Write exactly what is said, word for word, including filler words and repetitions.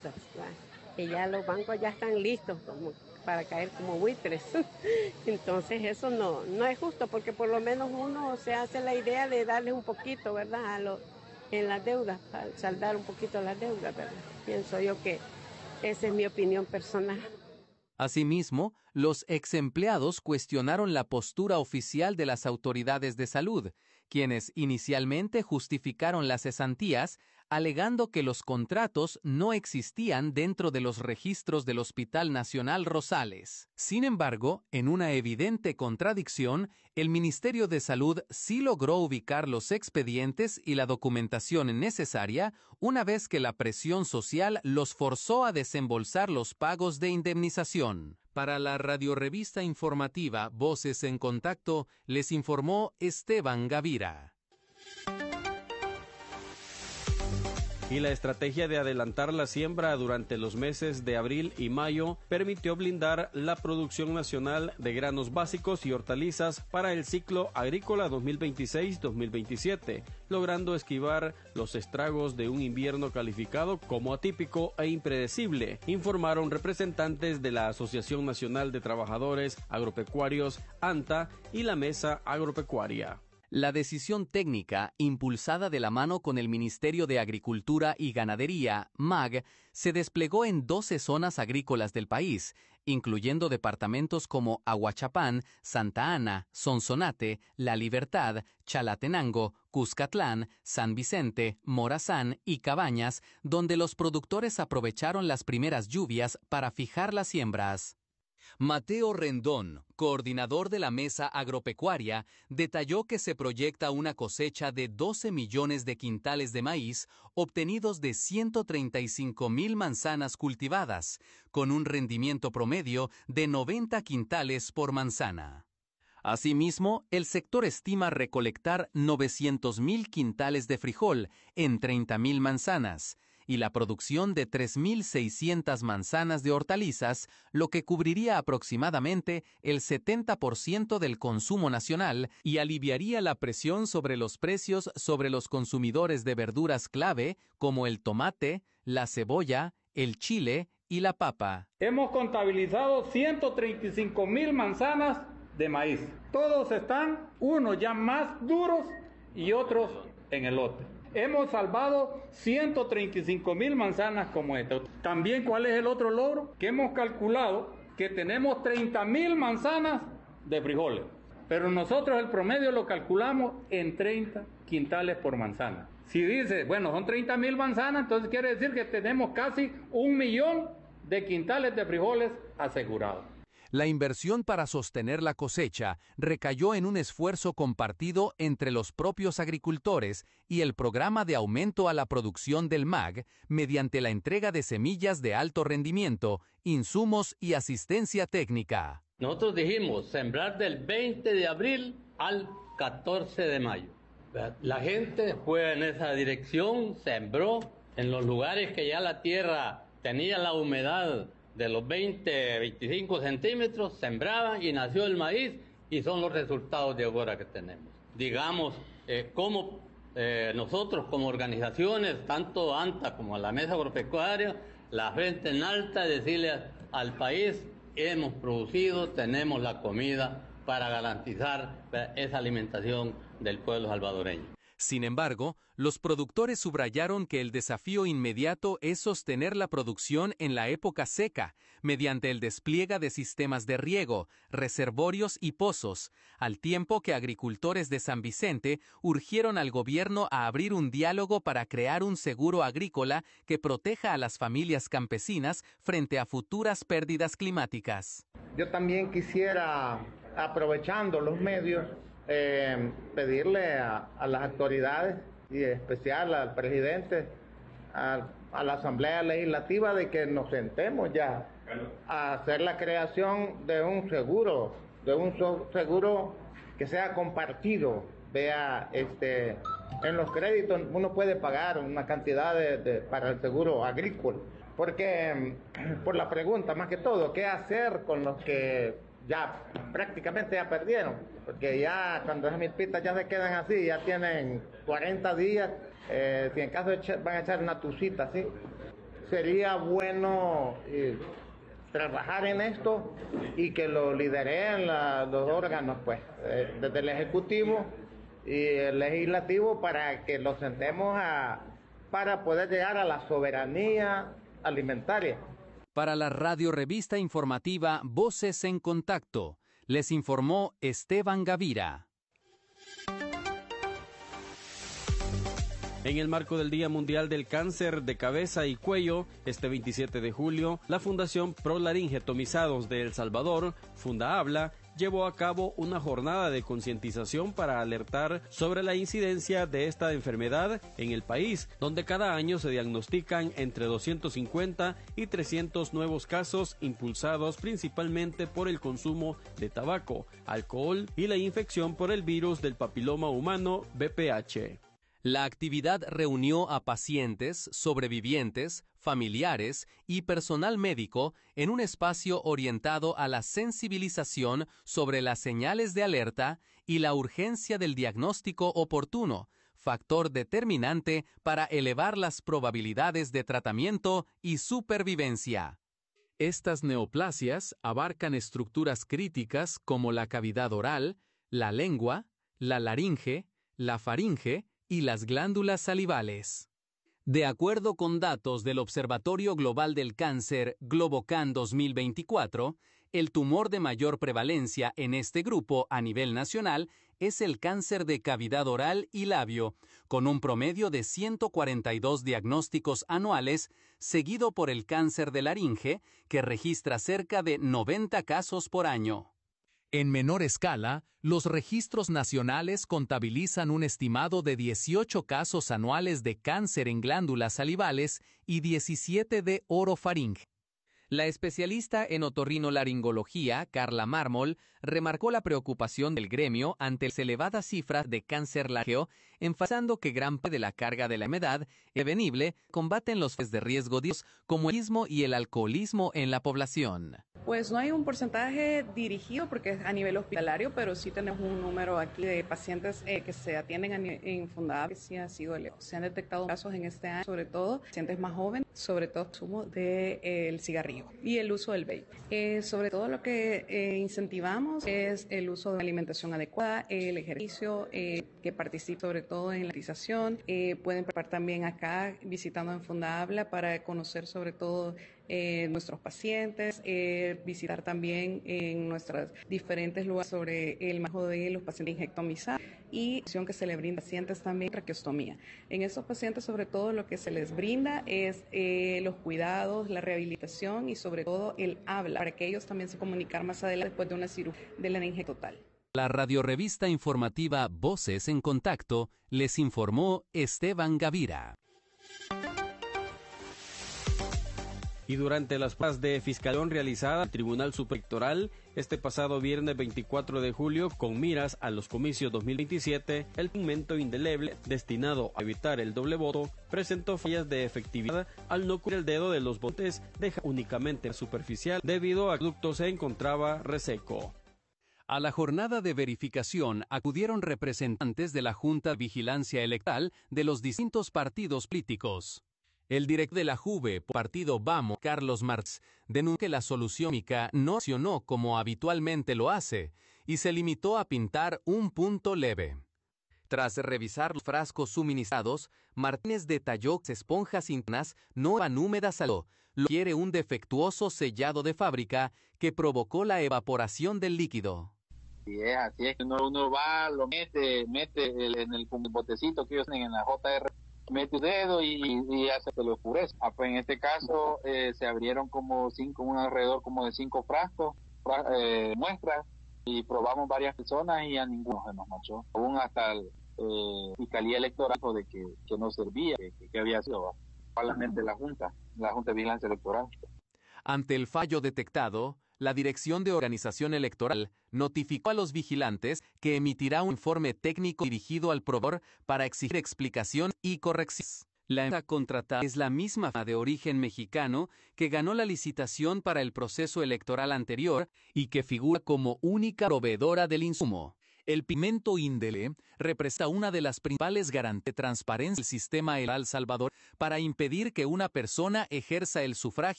Que ya los bancos ya están listos como para caer como buitres. Entonces eso no, no es justo porque por lo menos uno se hace la idea de darle un poquito, ¿verdad? A los, en las deudas, para saldar un poquito las deudas, ¿verdad? Pienso yo que esa es mi opinión personal. Asimismo, los exempleados cuestionaron la postura oficial de las autoridades de salud, quienes inicialmente justificaron las cesantías, alegando que los contratos no existían dentro de los registros del Hospital Nacional Rosales. Sin embargo, en una evidente contradicción, el Ministerio de Salud sí logró ubicar los expedientes y la documentación necesaria una vez que la presión social los forzó a desembolsar los pagos de indemnización. Para la radiorevista informativa Voces en Contacto, les informó Esteban Gavira. Y la estrategia de adelantar la siembra durante los meses de abril y mayo permitió blindar la producción nacional de granos básicos y hortalizas para el ciclo agrícola dos mil veintiséis dos mil veintisiete, logrando esquivar los estragos de un invierno calificado como atípico e impredecible, informaron representantes de la Asociación Nacional de Trabajadores Agropecuarios, ANTA, y la Mesa Agropecuaria. La decisión técnica, impulsada de la mano con el Ministerio de Agricultura y Ganadería, M A G, se desplegó en doce zonas agrícolas del país, incluyendo departamentos como Ahuachapán, Santa Ana, Sonsonate, La Libertad, Chalatenango, Cuscatlán, San Vicente, Morazán y Cabañas, donde los productores aprovecharon las primeras lluvias para fijar las siembras. Mateo Rendón, coordinador de la Mesa Agropecuaria, detalló que se proyecta una cosecha de doce millones de quintales de maíz obtenidos de ciento treinta y cinco mil manzanas cultivadas, con un rendimiento promedio de noventa quintales por manzana. Asimismo, el sector estima recolectar novecientos mil quintales de frijol en treinta mil manzanas, y la producción de tres mil seiscientas manzanas de hortalizas, lo que cubriría aproximadamente el setenta por ciento del consumo nacional y aliviaría la presión sobre los precios sobre los consumidores de verduras clave como el tomate, la cebolla, el chile y la papa. Hemos contabilizado ciento treinta y cinco mil manzanas de maíz. Todos están, unos ya más duros y otros en el lote. Hemos salvado ciento treinta y cinco mil manzanas como esta. También, ¿cuál es el otro logro? Que hemos calculado que tenemos treinta mil manzanas de frijoles. Pero nosotros el promedio lo calculamos en treinta quintales por manzana. Si dice, bueno, son treinta mil manzanas, entonces quiere decir que tenemos casi un millón de quintales de frijoles asegurados. La inversión para sostener la cosecha recayó en un esfuerzo compartido entre los propios agricultores y el programa de aumento a la producción del M A G mediante la entrega de semillas de alto rendimiento, insumos y asistencia técnica. Nosotros dijimos sembrar del veinte de abril al catorce de mayo. La gente fue en esa dirección, sembró en los lugares que ya la tierra tenía la humedad de los veinte, veinticinco centímetros, sembraban y nació el maíz, y son los resultados de ahora que tenemos. Digamos, eh, como eh, nosotros como organizaciones, tanto ANTA como la Mesa Agropecuaria, la frente en alta, decirle al país, hemos producido, tenemos la comida para garantizar esa alimentación del pueblo salvadoreño. Sin embargo, los productores subrayaron que el desafío inmediato es sostener la producción en la época seca, mediante el despliegue de sistemas de riego, reservorios y pozos, al tiempo que agricultores de San Vicente urgieron al gobierno a abrir un diálogo para crear un seguro agrícola que proteja a las familias campesinas frente a futuras pérdidas climáticas. Yo también quisiera, aprovechando los medios, Eh, pedirle a, a las autoridades y en especial al presidente, a, a la Asamblea Legislativa, de que nos sentemos ya a hacer la creación de un seguro, de un so, seguro que sea compartido. Vea, este, en los créditos uno puede pagar una cantidad de, de, para el seguro agrícola, porque por la pregunta más que todo, ¿qué hacer con los que ya prácticamente ya perdieron? Porque ya cuando esas milpitas ya se quedan así, ya tienen cuarenta días, eh, si en caso de echar, van a echar una tucita así, sería bueno eh, trabajar en esto y que lo lideren la, los órganos, pues, eh, desde el Ejecutivo y el Legislativo, para que los sentemos a, para poder llegar a la soberanía alimentaria. Para la radio revista informativa Voces en Contacto, les informó Esteban Gavira. En el marco del Día Mundial del Cáncer de Cabeza y Cuello, este veintisiete de julio, la Fundación Pro Laringetomizados de El Salvador, FundaHabla, llevó a cabo una jornada de concientización para alertar sobre la incidencia de esta enfermedad en el país, donde cada año se diagnostican entre doscientos cincuenta y trescientos nuevos casos, impulsados principalmente por el consumo de tabaco, alcohol y la infección por el virus del papiloma humano V P H. La actividad reunió a pacientes, sobrevivientes, familiares y personal médico en un espacio orientado a la sensibilización sobre las señales de alerta y la urgencia del diagnóstico oportuno, factor determinante para elevar las probabilidades de tratamiento y supervivencia. Estas neoplasias abarcan estructuras críticas como la cavidad oral, la lengua, la laringe, la faringe y las glándulas salivales. De acuerdo con datos del Observatorio Global del Cáncer GloboCan dos mil veinticuatro, el tumor de mayor prevalencia en este grupo a nivel nacional es el cáncer de cavidad oral y labio, con un promedio de ciento cuarenta y dos diagnósticos anuales, seguido por el cáncer de laringe, que registra cerca de noventa casos por año. En menor escala, los registros nacionales contabilizan un estimado de dieciocho casos anuales de cáncer en glándulas salivales y diecisiete de orofaringe. La especialista en otorrinolaringología, Carla Mármol, remarcó la preocupación del gremio ante las elevadas cifras de cáncer laringeo, enfatizando que gran parte de la carga de la enfermedad es prevenible, combaten los factores de riesgo como el tabaquismo y el alcoholismo en la población. Pues no hay un porcentaje dirigido porque es a nivel hospitalario, pero sí tenemos un número aquí de pacientes eh, que se atienden en FundaHabla que sí ha sido elevado. Se han detectado casos en este año, sobre todo pacientes más jóvenes, sobre todo consumo del de, eh, cigarrillo y el uso del vape. Eh, sobre todo lo que eh, incentivamos es el uso de una alimentación adecuada, el ejercicio, eh, que participe sobre todo en la utilización. Eh, pueden participar también acá visitando en FundaHabla para conocer sobre todo Eh, nuestros pacientes, eh, visitar también en nuestros diferentes lugares sobre el manejo de los pacientes injectomizados y la que se le brinda a pacientes también traqueostomía. En estos pacientes sobre todo lo que se les brinda es eh, los cuidados, la rehabilitación y sobre todo el habla, para que ellos también se comunicar más adelante después de una cirugía de laringe total. La radiorevista informativa Voces en Contacto les informó Esteban Gavira. Y durante las pruebas de fiscalización realizadas al Tribunal Superelectoral este pasado viernes veinticuatro de julio, con miras a los comicios dos mil veintisiete, el pigmento indeleble destinado a evitar el doble voto presentó fallas de efectividad al no cubrir el dedo de los votantes, deja únicamente superficial debido a que el ducto se encontraba reseco. A la jornada de verificación acudieron representantes de la Junta de Vigilancia Electoral de los distintos partidos políticos. El director de la Juve, partido Vamos, Carlos Martz, denunció que la solución química no accionó como habitualmente lo hace y se limitó a pintar un punto leve. Tras revisar los frascos suministrados, Martínez detalló que las esponjas internas no eran húmedas, lo que requiere un defectuoso sellado de fábrica que provocó la evaporación del líquido. Sí, es así, es que uno, uno va, lo mete, mete el, en el botecito que ellos tienen en la J R, mete el dedo y, y hace que lo oscurece. Ah, pues en este caso eh, se abrieron como cinco, un alrededor como de cinco frascos, fra, eh, muestras, y probamos varias personas y a ninguno se nos machó. Aún hasta el eh, Fiscalía Electoral de que, que no servía, que, que había sido probablemente la Junta, la Junta de Vigilancia Electoral. Ante el fallo detectado, la Dirección de Organización Electoral notificó a los vigilantes que emitirá un informe técnico dirigido al proveedor para exigir explicación y correcciones. La empresa contratada es la misma de origen mexicano que ganó la licitación para el proceso electoral anterior y que figura como única proveedora del insumo. El pigmento índole representa una de las principales garantías de transparencia del sistema electoral salvador para impedir que una persona ejerza el sufragio